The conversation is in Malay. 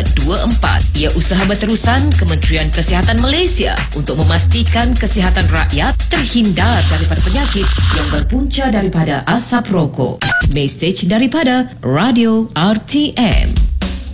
324. Ia usaha berterusan Kementerian Kesihatan Malaysia untuk memastikan kesihatan rakyat terhindar daripada penyakit yang berpunca daripada asap rokok. Mesej daripada Radio RTM.